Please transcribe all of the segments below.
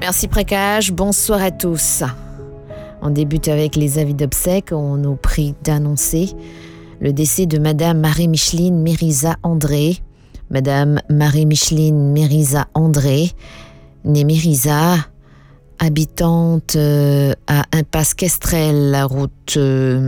Merci Précage, bonsoir à tous. On débute avec les avis d'obsèques. On nous prie d'annoncer le décès de Madame Marie-Micheline Mérisa André. Madame Marie-Micheline Mérisa André, née Mérisa, habitante à Impasse Kestrel, route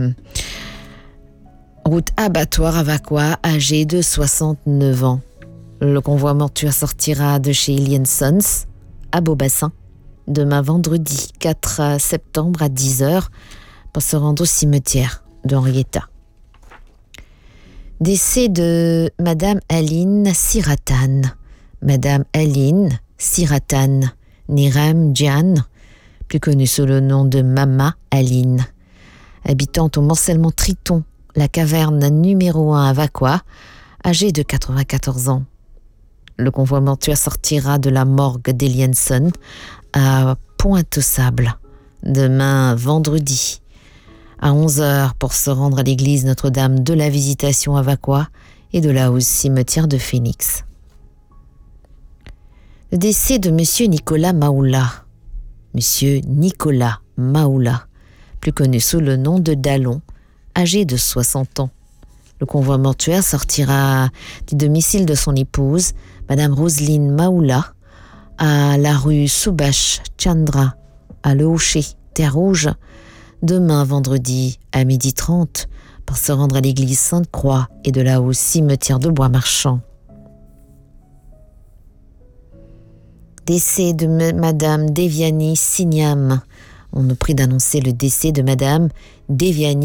abattoir à Vacquois, âgée de 69 ans. Le convoi mortuaire sortira de chez Alien Sons à Beaubassin demain vendredi 4 septembre à 10h pour se rendre au cimetière d'Henrietta. Décès de Madame Aline Siratan. Madame Aline Siratan, Niram Djan, plus connue sous le nom de Mama Aline, habitante au morcellement Triton, la caverne numéro 1 à Vacquois, âgée de 94 ans. Le convoi mortuaire sortira de la morgue d'Elienson à Pointe-aux-Sables demain vendredi à 11h pour se rendre à l'église Notre-Dame de la Visitation à Vacquois et de là au cimetière de Phoenix. Le décès de Monsieur Nicolas Maoula. Monsieur Nicolas Maoula, plus connu sous le nom de Dallon, âgé de 60 ans. Le convoi mortuaire sortira du domicile de son épouse, Madame Roselyne Maoula, à la rue Subhash Chandra, à Le Houcher, Terre Rouge, demain vendredi à 12h30 pour se rendre à l'église Sainte-Croix et de là au cimetière de Bois-Marchand. Décès de Madame Deviani Signam. On nous prie d'annoncer le décès de Madame Deviani